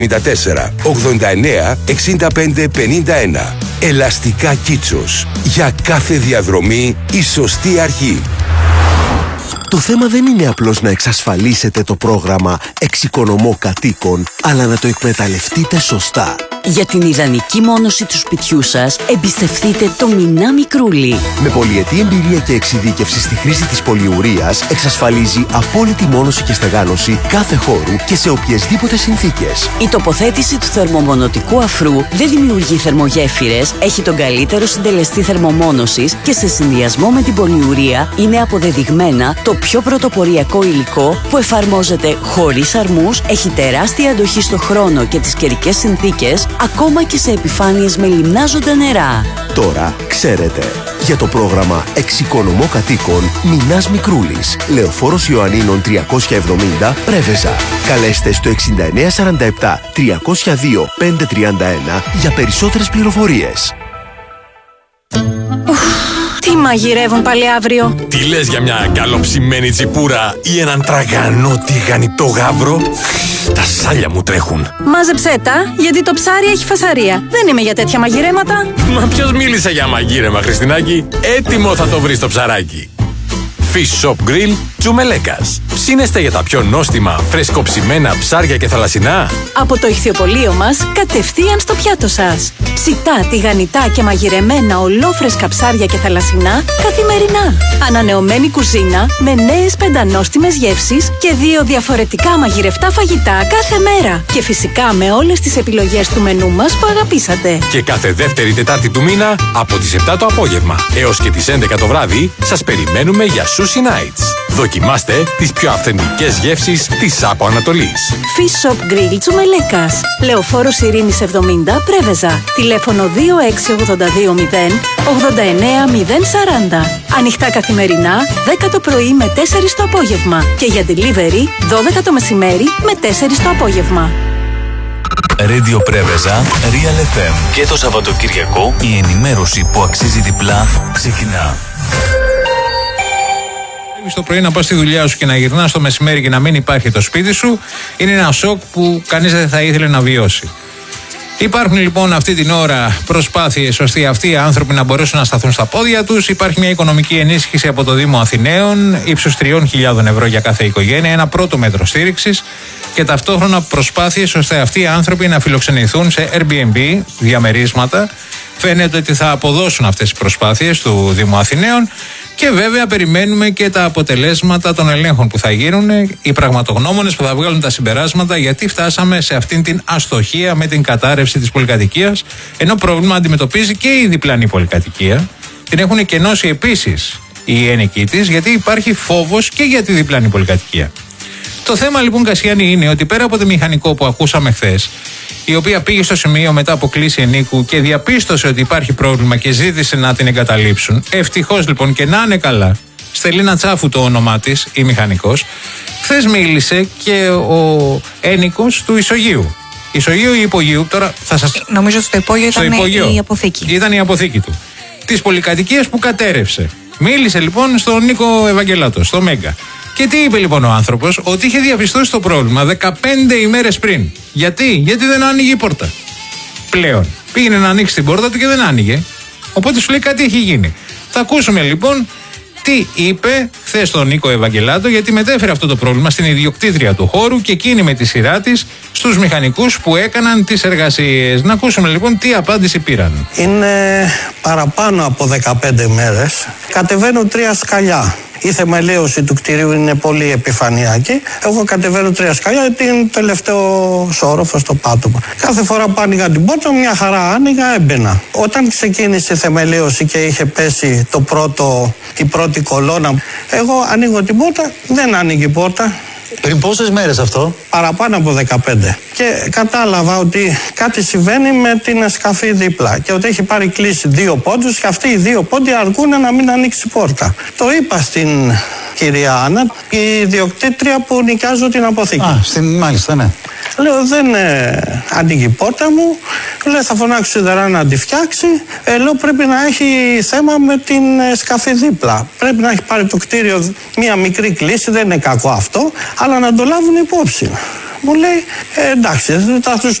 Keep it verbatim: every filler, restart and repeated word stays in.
ενενήντα τέσσερα ογδόντα εννέα εξήντα πέντε πενήντα ένα. Ελαστικά Κίτσος. Για κάθε διαδρομή η σωστή αρχή. Το θέμα δεν είναι απλώς να εξασφαλίσετε το πρόγραμμα Εξοικονομώ Κατοίκων, αλλά να το εκμεταλλευτείτε σωστά. Για την ιδανική μόνωση του σπιτιού σας, εμπιστευτείτε το Μινά Μικρούλι. Με πολυετή εμπειρία και εξειδίκευση στη χρήση της πολυουρίας, εξασφαλίζει απόλυτη μόνωση και στεγάνωση κάθε χώρου και σε οποιασδήποτε συνθήκες. Η τοποθέτηση του θερμομονωτικού αφρού δεν δημιουργεί θερμογέφυρες, έχει τον καλύτερο συντελεστή θερμομόνωσης και σε συνδυασμό με την πολυουρία είναι αποδεδειγμένα το πιο πρωτοποριακό υλικό που εφαρμόζεται χωρίς αρμούς, έχει τεράστια αντοχή στο χρόνο και τις καιρικές συνθήκες, ακόμα και σε επιφάνειες με λιμνάζοντα νερά. Τώρα ξέρετε. Για το πρόγραμμα Εξοικονομώ Κατοίκων, Μινάς Μικρούλης, Λεωφόρος Ιωαννίνων τριακόσια εβδομήντα, Πρέβεζα. Καλέστε στο εξήντα εννέα σαράντα επτά τριακόσια δύο πεντακόσια τριάντα ένα για περισσότερες πληροφορίες. Τι μαγειρεύουν πάλι αύριο? Τι λες για μια καλοψημένη τσιπούρα ή έναν τραγανό τηγανιτό γάβρο? Τα σάλια μου τρέχουν. Μάζεψέ τα, γιατί το ψάρι έχει φασαρία. Δεν είμαι για τέτοια μαγειρέματα. Μα ποιος μίλησε για μαγείρεμα, Χριστινάκη? Έτοιμο θα το βρεις το ψαράκι. Fish Shop Grill Τσουμελέκας. Ψήνεστε για τα πιο νόστιμα, φρεσκοψημένα ψάρια και θαλασσινά? Από το ηχθιοπωλείο μας, κατευθείαν στο πιάτο σας. Ψητά, τηγανιτά και μαγειρεμένα ολόφρεσκα ψάρια και θαλασσινά καθημερινά. Ανανεωμένη κουζίνα με νέες πεντανόστιμες γεύσεις και δύο διαφορετικά μαγειρευτά φαγητά κάθε μέρα. Και φυσικά με όλες τις επιλογές του μενού μας που αγαπήσατε. Και κάθε δεύτερη Τετάρτη του μήνα από τις επτά το απόγευμα έως και τις έντεκα το βράδυ σας περιμένουμε για Sushi Nights. Δοκιμάστε τις πιο αυθεντικές γεύσεις της Άπο Ανατολής. Fish Shop Grill Τσουμελέκας. Λεωφόρος Ειρήνης εβδομήντα, Πρέβεζα. Τηλέφωνο δύο έξι ογδόντα δύο μηδέν ογδόντα εννέα μηδέν σαράντα. Ανοιχτά καθημερινά, δέκα το πρωί με τέσσερις το απόγευμα. Και για delivery, δώδεκα το μεσημέρι με τέσσερις το απόγευμα. Radio Πρέβεζα, Real εφ εμ. Και το Σαββατοκυριακό η ενημέρωση που αξίζει διπλά ξεκινά. Το πρωί να πας στη δουλειά σου και να γυρνάς το μεσημέρι και να μην υπάρχει το σπίτι σου είναι ένα σοκ που κανείς δεν θα ήθελε να βιώσει. Υπάρχουν λοιπόν αυτή την ώρα προσπάθειες ώστε αυτοί οι άνθρωποι να μπορέσουν να σταθούν στα πόδια τους. Υπάρχει μια οικονομική ενίσχυση από το Δήμο Αθηναίων ύψους τριών χιλιάδων ευρώ για κάθε οικογένεια, ένα πρώτο μέτρο στήριξης, και ταυτόχρονα προσπάθειες ώστε αυτοί οι άνθρωποι να φιλοξενηθούν σε Airbnb, διαμερίσματα. Φαίνεται ότι θα αποδώσουν αυτές οι προσπάθειες του Δήμου Αθηναίων. Και βέβαια περιμένουμε και τα αποτελέσματα των ελέγχων που θα γίνουν, οι πραγματογνώμονες που θα βγάλουν τα συμπεράσματα, γιατί φτάσαμε σε αυτήν την αστοχία με την κατάρρευση της πολυκατοικίας, ενώ πρόβλημα αντιμετωπίζει και η διπλανή πολυκατοικία. Την έχουν κενώσει επίσης οι ενοικοί της, γιατί υπάρχει φόβος και για τη διπλανή πολυκατοικία. Το θέμα λοιπόν, Κασιάνη, είναι ότι πέρα από το μηχανικό που ακούσαμε χθες, η οποία πήγε στο σημείο μετά από κλήση ενίκου και διαπίστωσε ότι υπάρχει πρόβλημα και ζήτησε να την εγκαταλείψουν. Ευτυχώς λοιπόν, και να είναι καλά, Στελίνα Τσάφου το όνομά της, η μηχανικός, χθες μίλησε και ο ένικος του Ισογείου. Ισογείου ή Υπογείου, τώρα θα σας... Νομίζω ότι στο υπόγειο ήταν υπόγειο. η αποθήκη. Ήταν η αποθήκη του. Της πολυκατοικίας που κατέρευσε. Μίλησε λοιπόν στον Νίκο Ευαγγελάτο, στο Μέγκα. Και τι είπε λοιπόν ο άνθρωπος? Ότι είχε διαπιστώσει το πρόβλημα δεκαπέντε ημέρες πριν. Γιατί? Γιατί δεν άνοιγε η πόρτα. Πλέον. Πήγαινε να ανοίξει την πόρτα του και δεν άνοιγε. Οπότε σου λέει κάτι έχει γίνει. Θα ακούσουμε λοιπόν τι είπε χθες στον Νίκο Ευαγγελάτο, γιατί μετέφερε αυτό το πρόβλημα στην ιδιοκτήτρια του χώρου και εκείνη με τη σειρά της στους μηχανικούς που έκαναν τις εργασίες. Να ακούσουμε λοιπόν τι απάντηση πήραν. Είναι παραπάνω από δεκαπέντε μέρες. Κατεβαίνουν τρία σκαλιά. Η θεμελίωση του κτηρίου είναι πολύ επιφανειακή. Εγώ κατεβαίνω τρία σκαλιά, την τελευταίο όροφο στο πάτωμα. Κάθε φορά που άνοιγα την πόρτα, μια χαρά άνοιγα, έμπαινα. Όταν ξεκίνησε η θεμελίωση και είχε πέσει το πρώτο, η πρώτη κολόνα, εγώ ανοίγω την πόρτα, δεν άνοιγε η πόρτα. Πριν πόσες μέρες αυτό? Παραπάνω από δεκαπέντε. Και κατάλαβα ότι κάτι συμβαίνει με την σκαφή δίπλα και ότι έχει πάρει κλίση δύο πόντους και αυτοί οι δύο πόντοι αργούν να μην ανοίξει πόρτα. Το είπα στην κυρία Άννα, η ιδιοκτήτρια που νοικιάζω την αποθήκη. Α, στην, μάλιστα, ναι. Λέω, δεν ε, ανοίγει η πόρτα μου, Λέει θα φωνάξει σιδερά να τη φτιάξει. Ε, λέω πρέπει να έχει θέμα με την ε, σκαφή δίπλα. Πρέπει να έχει πάρει το κτίριο μία μικρή κλίση, δεν είναι κακό αυτό, αλλά να το λάβουν υπόψη. Μου λέει, ε, εντάξει, θα τους